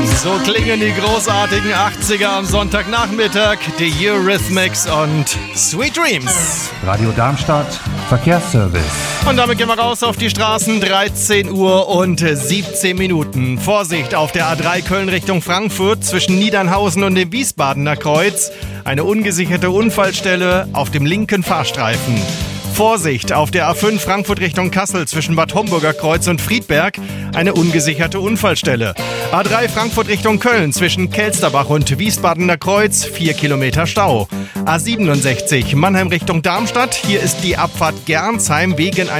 So klingen die großartigen 80er am Sonntagnachmittag, die Eurythmics und Sweet Dreams. Radio Darmstadt, Verkehrsservice. Und damit gehen wir raus auf die Straßen, 13 Uhr und 17 Minuten. Vorsicht auf der A3 Köln Richtung Frankfurt zwischen Niedernhausen und dem Wiesbadener Kreuz. Eine ungesicherte Unfallstelle auf dem linken Fahrstreifen. Vorsicht auf der A5 Frankfurt Richtung Kassel zwischen Bad Homburger Kreuz und Friedberg. Eine ungesicherte Unfallstelle. A3 Frankfurt Richtung Köln zwischen Kelsterbach und Wiesbadener Kreuz, 4 Kilometer Stau. A67 Mannheim Richtung Darmstadt, hier ist die Abfahrt Gernsheim wegen